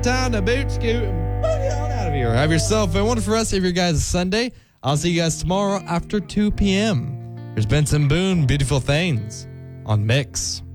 time to boot scoot and boogie on out of here. Have yourself a wonderful rest of your guys' Sunday. I'll see you guys tomorrow after 2 p.m. There's Benson Boone, Beautiful Things on Mix.